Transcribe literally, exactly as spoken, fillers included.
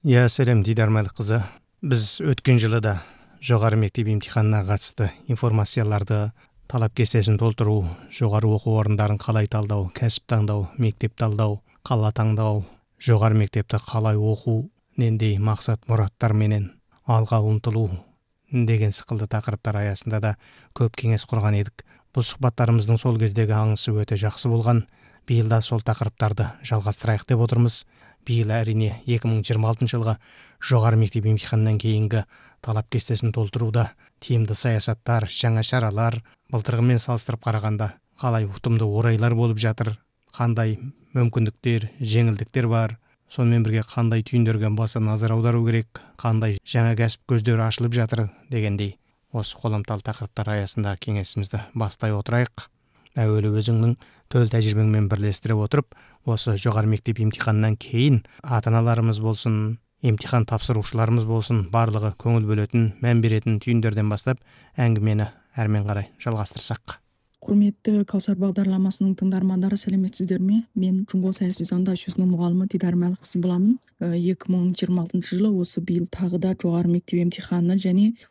Иә, сәлем Дидар Мәлікқызы. Біз өткен жылы да жоғары мектеп емтиханына қатысты информацияларды, талап кестесін толтыру, жоғары оқу орындарын қалай талдау, кәсіп таңдау, мектеп талдау, қала таңдау, жоғары мектепті қалай оқу, нендей мақсат мұраттар менен алға ұмтылу деген сықылды тақырыптар аясында да көп кеңес құрған едік. Бұл сұхбаттарымыздың сол кездегі аңысы өте жақсы болған. Биыл да сол тақырыптарды жалғастырайық деп отырмыз. Биыл әрине екі мың жиырма алтыншы жылғы жоғары мектеп емтиханынан кейінгі талап кестесін толтыруда тиімді саясаттар, жаңа шаралар, былтырғымен салыстырып қарағанда қалай ұтымды орайлар болып жатыр, қандай мүмкіндіктер, жеңілдіктер бар, сонымен бірге қандай түйіндерге баса назар аудару керек, қандай жаңа кәсіп көздері ашылып жатыр дегендей осы қоламтал тақырыптар аясында кеңесімізді бастай отырайық. Әуелі өзіңнің төл тәжірибеңмен бірлестіре отырып, осы жоғары мектеп емтиханынан кейін ата-аналарымыз болсын, емтихан тапсырушыларымыз болсын, барлығы көңіл бөлетін, мән беретін түйіндерден бастап әңгімені әрмен қарай жалғастырсақ. Құрметті Каусар бағдарламасының тыңдармандары, сәлеметсіздер ме? Мен Жұңғол саяси заңда жүйесінің мұғалімі Дидар Мәлікқызы боламын. екі мың жиырма алтыншы жылы осы биыл тағы да жоғары мектеп емтиханы және